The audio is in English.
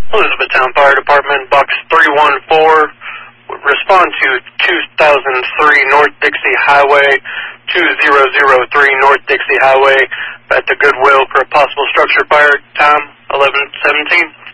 Elizabethtown Fire Department, box 314. Respond to 2003 North Dixie Highway, 2003 North Dixie Highway at the Goodwill for a possible structure fire. Time 11:17.